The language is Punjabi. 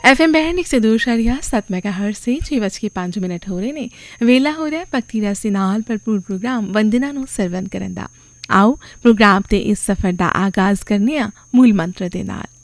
FM 102.7 ਮੈਗਾਹਰਟਜ਼ से 6:05 ਹੋ ਰਹੇ ਨੇ। ਵੇਲਾ ਹੋ ਰਿਹਾ ਭਗਤੀ ਰਸ ਦੇ ਨਾਲ ਭਰਪੂਰ ਪ੍ਰੋਗਰਾਮ ਵੰਦਨਾ ਨੂੰ ਸਰਵਨ ਕਰਨ ਦਾ। ਆਓ ਪ੍ਰੋਗਰਾਮ ਤੇ ਇਸ ਸਫ਼ਰ ਦਾ ਆਗਾਜ਼ ਕਰਨੇ ਆ ਮੂਲ ਮੰਤਰ ਦੇ ਨਾਲ।